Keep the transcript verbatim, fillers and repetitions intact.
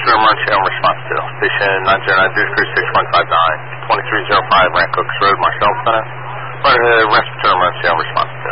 respiratory emergency on response to. Station nine zero nine zero three six one five nine, twenty-three oh five Rancook's Road, Marcel Center. Right ahead, respiratory emergency on response.